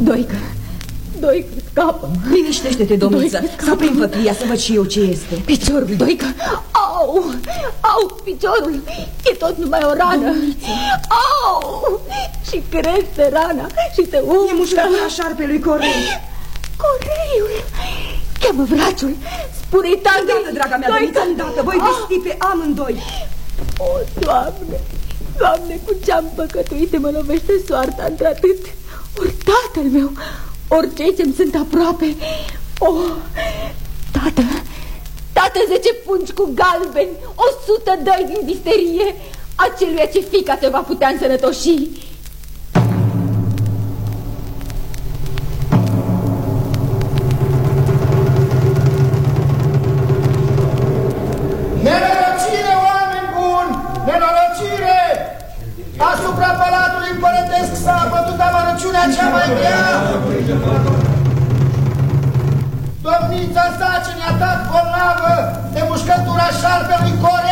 Doică, scapă. Liniștește-te, domniță. Să oprim făplia să văd și eu ce este. Piciorul, Doică. Au, piciorul. E tot numai o rană. Au! Și crește rana și te umflă. E mușcătura șarpelui Corei. Coreiul. Cheamă vraciul. Spune-i tatăl. Îndată, draga mea, domniță, îndată. Voi vesti pe amândoi. O, Doamne, cu ce-am păcătuit te mă lovește soarta într-atât. Ori tatăl meu, ori cei ce-mi sunt aproape. Tată, 10 pungi cu galbeni, 100 dăi din visterie, aceluia ce fiica te va putea însănătoși. Nenorocire, oameni buni! Nenorocire! Asupra palatului împărătesc s-a abătut amărăciunea cea mai grea! Domnița sa ce ne-a dat bolnavă de mușcătura șarpelui Corei